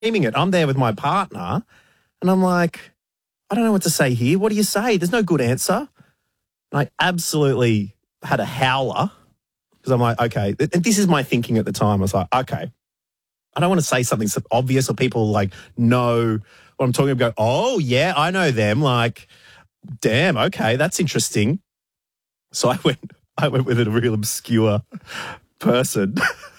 naming it. I'm there with my partner and I'm like, I don't know what to say here. What do you say? There's no good answer. And I absolutely had a howler because I'm like, okay, and this is my thinking at the time. I was like, okay, I don't want to say something so obvious or people like know what I'm talking about. Go, oh, yeah, I know them. Like, damn, okay, that's interesting. So I went with a real obscure person.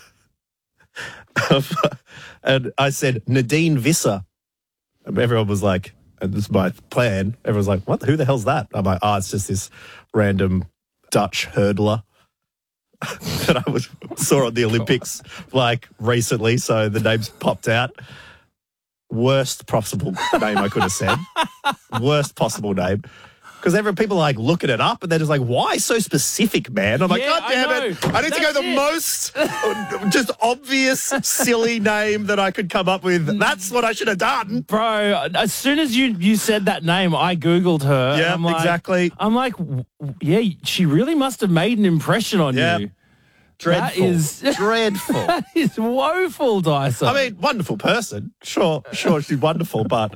And I said, Nadine Visser. And everyone was like, and this is my plan. Everyone's like, what? Who the hell's that? I'm like, oh, it's just this random Dutch hurdler that I saw on the Olympics like recently. So the name's popped out. Worst possible name I could have said. Worst possible name. Because people like looking it up and they're just like, why so specific, man? I'm like, God damn it. I need to go the most just obvious, silly name that I could come up with. That's what I should have done. Bro, as soon as you said that name, I Googled her. Yeah, exactly. I'm like, yeah, she really must have made an impression on you. Dreadful. That is dreadful. That is woeful, Dyson. I mean, wonderful person. Sure, she's wonderful, but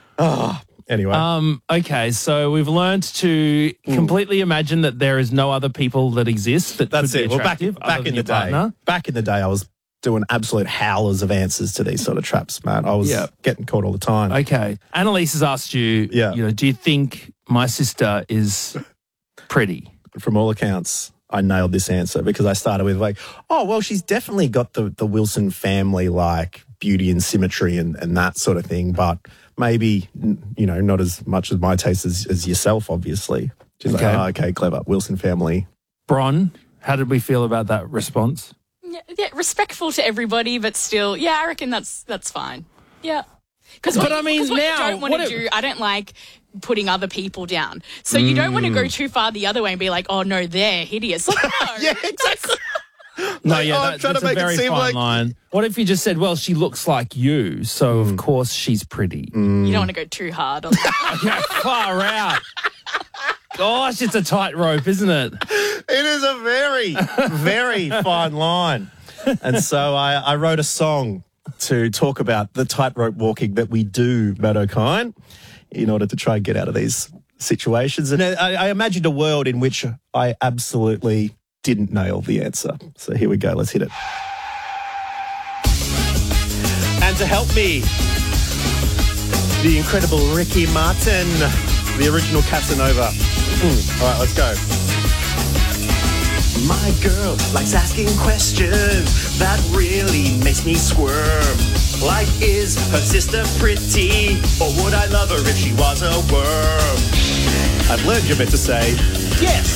anyway. Okay, so we've learned to completely imagine that there is no other people that exist that That's could be it. Well, attractive back in the day. partner. Back in the day, I was doing absolute howlers of answers to these sort of traps, man. I was getting caught all the time. Okay. Annalise has asked you, do you think my sister is pretty? From all accounts, I nailed this answer because I started with like, oh, well, she's definitely got the Wilson family like beauty and symmetry and that sort of thing, but maybe, not as much as my taste as yourself, obviously. She's like, oh, okay, clever. Wilson family. Bron, how did we feel about that response? Yeah, respectful to everybody, but still, I reckon that's fine. Yeah. But I mean, what now, you don't want to do, I don't like putting other people down. So you don't want to go too far the other way and be like, oh, no, they're hideous. Like, no, yeah, exactly. That's a very fine line. What if you just said, well, she looks like you, so of course she's pretty. You don't want to go too hard on that. Yeah, far out. Gosh, it's a tightrope, isn't it? It is a very, very fine line. And so I wrote a song to talk about the tightrope walking that we do, Matt O'Kine, in order to try and get out of these situations. And I imagined a world in which I absolutely didn't nail the answer. So here we go. Let's hit it. And to help me, the incredible Ricky Martin, the original Casanova. All right, let's go. My girl likes asking questions that really makes me squirm. Like, is her sister pretty, or would I love her if she was a worm? I've learned you're meant to say yes.